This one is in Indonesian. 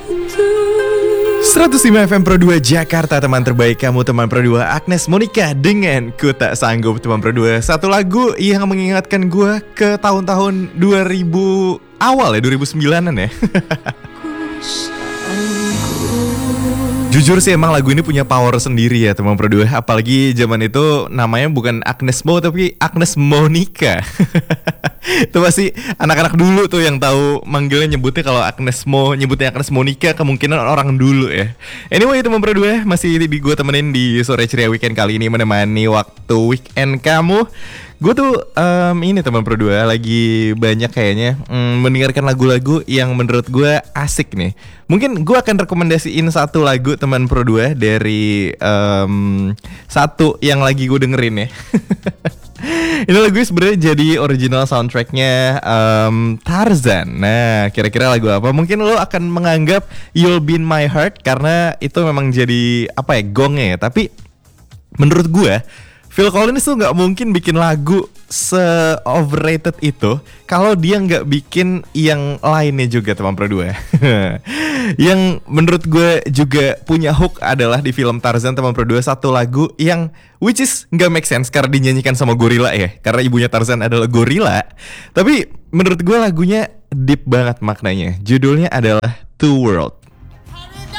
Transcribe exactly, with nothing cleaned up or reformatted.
seratus lima F M Pro dua Jakarta, teman terbaik kamu, teman Pro dua Agnes Monica dengan Ku Tak Sanggup, teman Pro dua. Satu lagu yang mengingatkan gue ke tahun-tahun dua ribu awal ya, dua ribu sembilanan ya. Jujur sih emang lagu ini punya power sendiri ya, teman Pro dua. Apalagi zaman itu namanya bukan Agnes Mo tapi Agnes Monica. Itu pasti anak-anak dulu tuh yang tahu manggilnya, nyebutnya kalau Agnes Mo, nyebutnya Agnes Monica, kemungkinan orang dulu ya. Anyway, teman Pro dua, masih di gue temenin di sore ceria weekend kali ini, menemani waktu weekend kamu. Gue tuh um, ini teman Pro dua lagi banyak kayaknya um, mendengarkan lagu-lagu yang menurut gue asik nih. Mungkin gue akan rekomendasiin satu lagu teman Pro dua dari um, satu yang lagi gue dengerin ya. Ini lagu sebenarnya jadi original soundtracknya um, Tarzan. Nah, kira-kira lagu apa? Mungkin lo akan menganggap You'll Be In My Heart karena itu memang jadi apa ya, gongnya ya. Tapi menurut gue Phil Collins tuh gak mungkin bikin lagu se-overrated itu kalau dia gak bikin yang lainnya juga, teman Pro dua. Yang menurut gue juga punya hook adalah di film Tarzan, teman Pro dua, satu lagu yang which is gak make sense karena dinyanyikan sama gorila ya, karena ibunya Tarzan adalah gorila. Tapi menurut gue lagunya deep banget maknanya. Judulnya adalah Two World.